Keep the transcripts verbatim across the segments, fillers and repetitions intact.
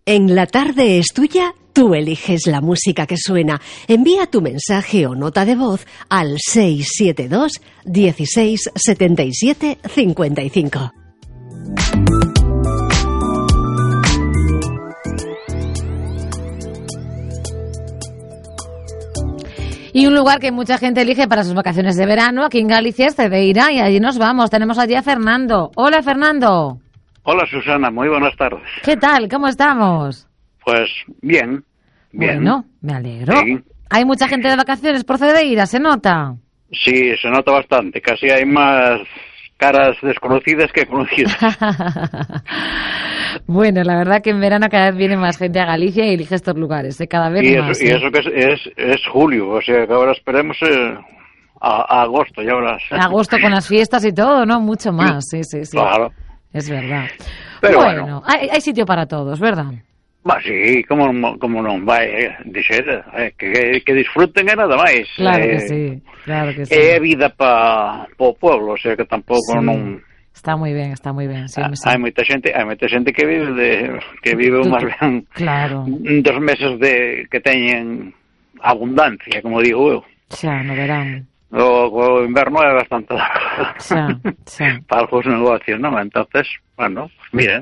En La Tarde es Tuya, tú eliges la música que suena. Envía tu mensaje o nota de voz al seis siete dos, dieciséis, setenta y siete, cincuenta y cinco. Y un lugar que mucha gente elige para sus vacaciones de verano, aquí en Galicia, es Cedeira, y allí nos vamos. Tenemos allí a Fernando. Hola, Fernando. Hola, Susana, muy buenas tardes. ¿Qué tal? ¿Cómo estamos? Pues bien, bien. Bueno, me alegro. Sí. ¿Hay mucha gente de vacaciones por Cedeira? ¿Se nota? Sí, se nota bastante. Casi hay más caras desconocidas que conocidas. Bueno, la verdad que en verano cada vez viene más gente a Galicia y elige estos lugares, ¿eh? Cada vez y más. Eso, ¿eh? Y eso que es, es, es julio, o sea que ahora esperemos eh, a, a agosto, ya verás. Agosto con las fiestas y todo, ¿no? Mucho más, sí, sí, sí. Claro. Es verdad. Pero bueno, bueno. Hay, hay sitio para todos, ¿verdad? Va, sí, como, como non vai eh, dizer, eh, que, que disfruten e nada máis. Claro eh, que sí, claro que sí. É vida para o pueblo, o sea que tampouco Sí. non... Está moi ben, está moi ben. Sí, Ah, me sé. hai moita xente, hai moita xente que vive de que vive Tú- máis ben Claro. dos meses de que teñen abundancia, como digo eu. Xa, no verán. O, o inverno é bastante largo. Xa, xa. Para os negocios, non? Entonces, bueno, mira.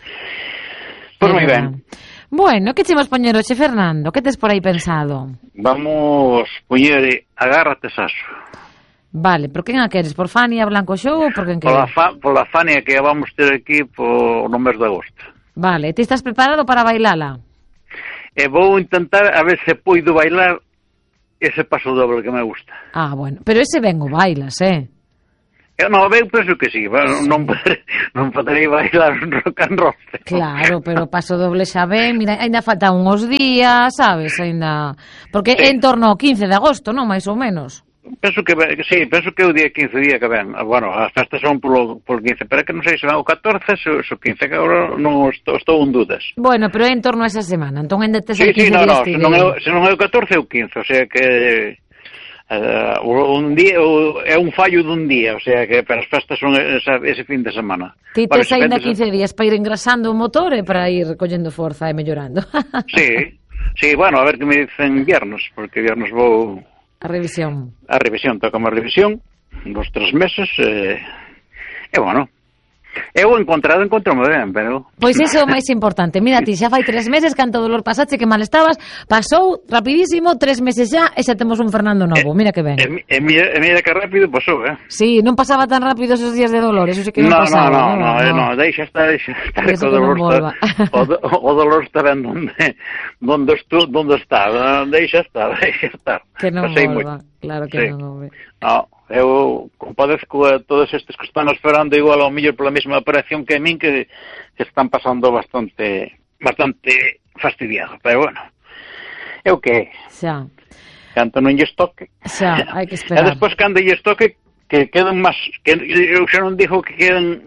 Pois moi ben. Bueno, que chemos poñer hoxe, Fernando? Que tes por aí pensado? Vamos poñer agárrate Saso. Vale, por quen a queres? Por Fania Blanco Show ou por quen Pola, queres? fa, pola Fania que vamos ter aquí po, no mes de agosto. Vale, ti estás preparado para bailala? E vou intentar a ver se poido bailar ese paso doble que me gusta. Ah, bueno, pero ese ben o bailas, eh? Eu non, eu penso que sí, bueno, non, poder, non poderei bailar un rock and roll. Claro, pero paso doble xa ben, mira, ainda faltan uns días, sabes, ainda... Porque é Sí. en torno ao quince de agosto, non, máis ou menos? Penso que, sí, penso que é o día quince día que ven. Bueno, as festas son polo, polo quince, pero é que non sei se ven o catorce, se, se o quince, que agora non estou, estou en dudas. Bueno, pero é en torno a esa semana, entón ainda tes Sí, aí sí, quince no, días no, ti se de- non, é, o- se non é o catorce é o quince, o sea que... Uh, un día o, é un fallo dun día, o sea que para as festas son esa, ese fin de semana. Ti Bueno, tes ese ainda fin de quince días para ir engrasando o motor e para ir collendo forza e mellorando. Sí, sí, bueno, a ver que me dicen viernes, porque viernes vou A revisión. a revisión, toca a revisión, dos tres meses, e, e bueno, eu encontrado, encontrome ben, pero... Pois iso é o máis importante. Mira, ti xa fai tres meses, canto dolor pasache, que mal estabas, pasou rapidísimo, tres meses xa, e xa temos un Fernando novo. Mira que ben. E, e, mira, e mira que rápido pasou, eh? Sí, non pasaba tan rápido esos días de dolor, eso sí que non No, no, pasaba. no, no, eh, no, deixa estar, deixa estar, Eso que o que dolor non volva. está, o, do- o dolor está ben donde, donde, estu, donde está, deixa estar, deixa estar. Que non Pasei volva, moito. claro que Sí. non, home. No, eu compadezco a todos estes que están esperando igual ao millor pola mesma operación que a min, que, que están pasando bastante bastante fastidiado, pero bueno, é o que é. Xa, Canto non lles toque. xa, hai que E esperar. despois cando lles toque, que queden máis, que eu xa non digo que queden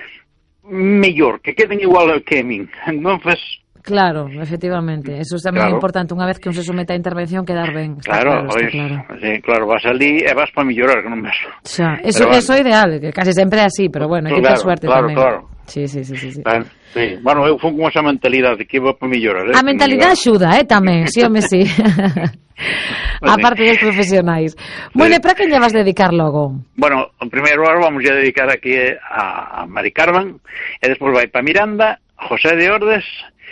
mellor, que queden igual que a min. Entonces, Claro, efectivamente, eso é tamén Claro. importante, unha vez que un se somete a intervención, quedar ben. Está claro, claro, está ois, claro. sí, claro, vas ali e vas para mellorar, que non me Xa, eso, Pero, eso é ideal, que casi sempre é así, pero bueno, hai que ter Claro, suerte claro, tamén. claro. Sí, sí, sí, sí, sí. Ben, sí. Bueno, eu fun con esa mentalidade que iba para mellorar. Eh? A mentalidade axuda, eh, tamén, sí, home, sí. A parte dos profesionais. Bueno, e para quen lle vas dedicar logo? Bueno, en primeiro lugar vamos a dedicar aquí a, a Mari Carmen, e despois vai para Miranda, José de Ordes,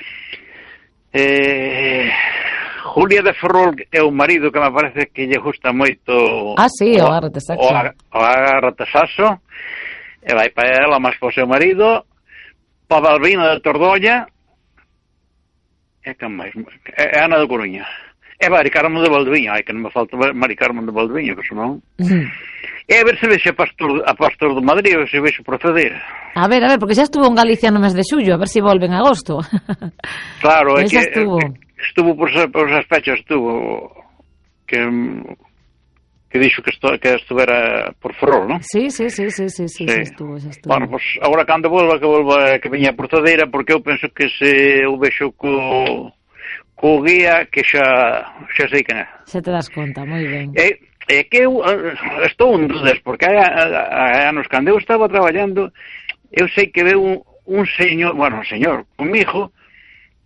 eh, Julia de Ferrol é o marido que me parece que lle gusta moito. Ah, sí, o Agárrate Saxo. O, ag- o Agárrate Saxo, e vai para ela máis para o seu marido, para Balbina de Tordolla, e que máis? É Ana de Coruña. E Mari Carmen de Valdeviña, ai que non me falta Mari Carmen de Valdeviña, que senón... E a ver se vexe a Pastor, a Pastor de Madrid, ou se vexe proceder. A ver, a ver, porque xa estuvo en Galicia no mes de xullo, a ver se si volve en agosto. Claro, é Esa que estuvo. estuvo por, esa- por esas fechas, estuvo que que dixo que, esto, que estuvera por Ferrol, non? Sí, sí, sí, sí, sí, sí, Sí. xa estuvo, xa estuvo. Bueno, pois pues, agora cando volva, que volva, que veña por Tadeira, porque eu penso que se eu vexo co, co guía, que xa, xa sei quen é. Xa te das conta, moi ben. É, é que eu eh, estou en dudas, porque hai, hai anos cando eu estaba traballando, eu sei que veu un, un señor, bueno, un señor, comigo,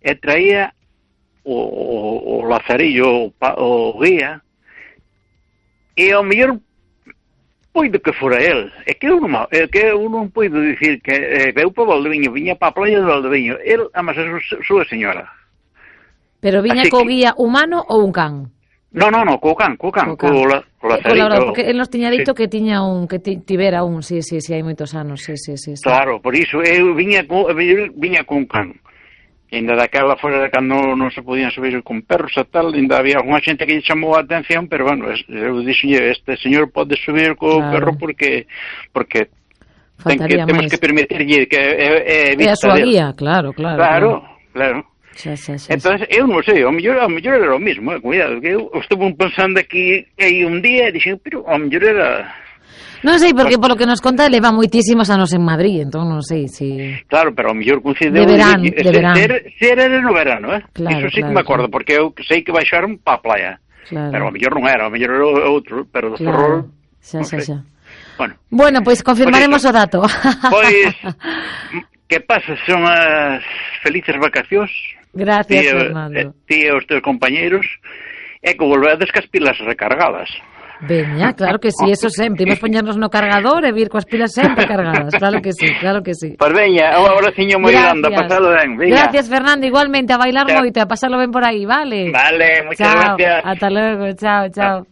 e traía o, o, o Lazarillo, o, pa, o guía, e ao mellor poido que fora el, é que eu non, é que eu non poido dicir que eh, veu para Valdeviño, viña para a playa de Valdeviño, el, amas a súa, súa señora. Pero viña Así co que... guía humano ou un can? No, no, no, co can, co can, co, co, la, co Lazarillo. Porque él nos tiña dito sí. que tiña un, que tivera un, sí, sí, sí, hai moitos anos, sí, sí, sí. sí. Claro, por iso, eu viña co, viña con can. E ainda daquela fora de cando non se podían subir con perros e tal, ainda había unha xente que lle chamou a atención, pero bueno, eu dixenlle, este señor pode subir co claro. perro porque porque ten que, temos que permitirlle que é, é vista. É a súa guía, claro, claro. Claro, claro. claro. Xa, xa, xa, Entonces, eu non sei, ao mellor, ao mellor era o mismo, eh, cuidado, que eu estuve pensando aquí aí un día e dixen, pero ao mellor era... Non sei, porque polo que nos conta leva moitísimos anos en Madrid, entón non sei si... Claro, pero ao mellor coincideu... De verán, de, de verán. Ser, ser era no verano, eh? Claro, Iso sí claro, que me acordo, claro. porque eu sei que baixaron pa playa. Claro. Pero ao mellor non era, ao mellor era outro, pero do claro. Ferrol... Xa, xa, xa. Bueno, bueno, pois pues confirmaremos pues o dato. Pois, que pasa, son as felices vacacións. Gracias, tí, Fernando. Ti e os teus compañeiros, e que volvedes cas pilas recargadas. Veña, claro que sí, eso sempre. Imos poñernos no cargador e vir coas pilas sempre cargadas. Claro que sí, claro que sí. Pois veña, un abraciño moi grande, a pasalo ben. Veña. Gracias, Fernando, igualmente, a bailar chao. moito, a pasalo ben por aí, vale? Vale, muchas chao. gracias. Hasta luego, chao, chao.